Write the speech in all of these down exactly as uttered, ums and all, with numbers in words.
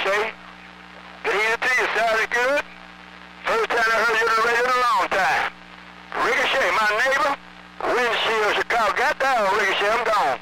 Ricochet. Good evening to you. Sounded good. First time I heard you on the radio in a long time. Ricochet, my neighbor. Windshield, Chicago. Got down, Ricochet. I'm gone.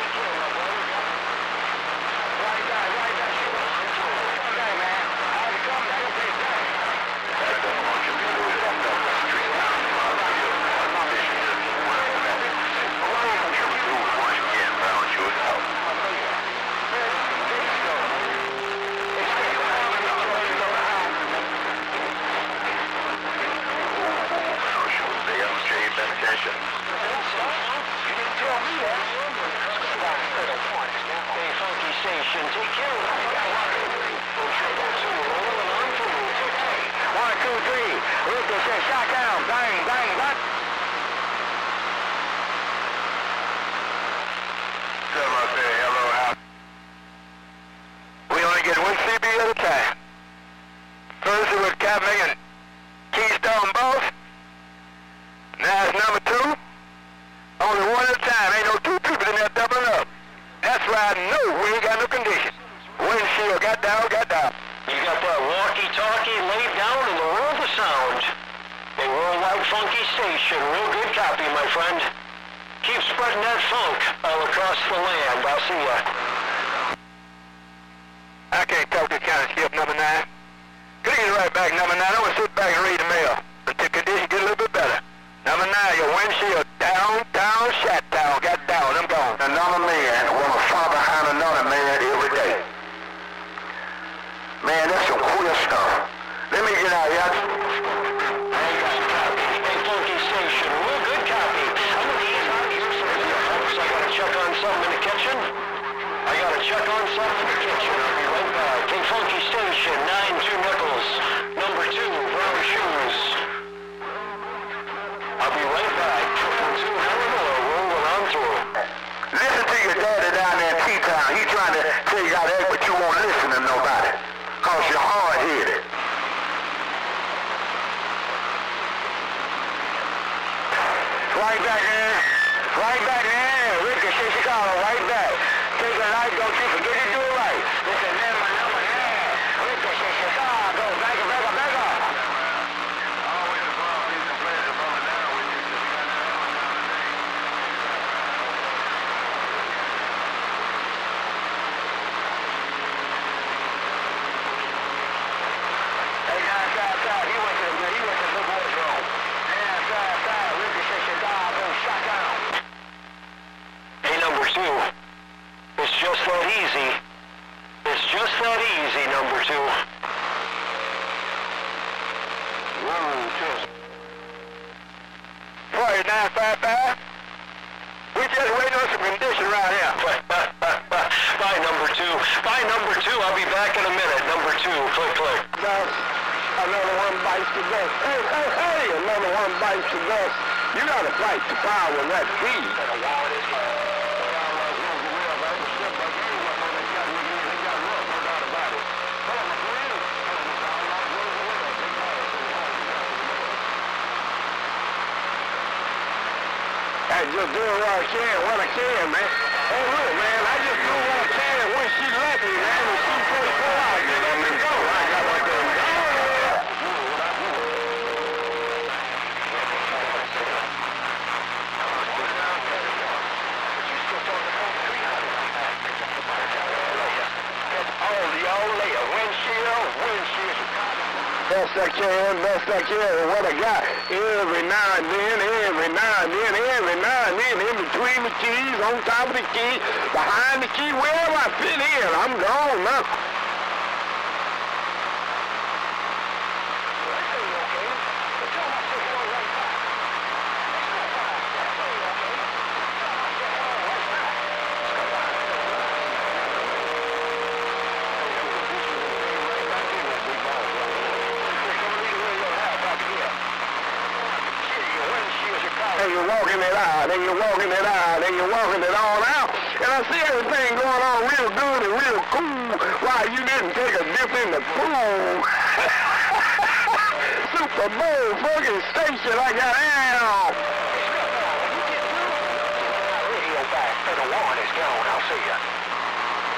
Best I can, best I can, what I got. Every now and then, every now and then, every now and then, in between the keys, on top of the key, behind the key, wherever I fit in, I'm gone now. And you're walking it out, and you're walking it out, and you're walking it all out. And I see everything going on real good and real cool while you didn't take a dip in the pool. Super Bowl fucking station like I am. Radio back for the one is gone, I'll see ya.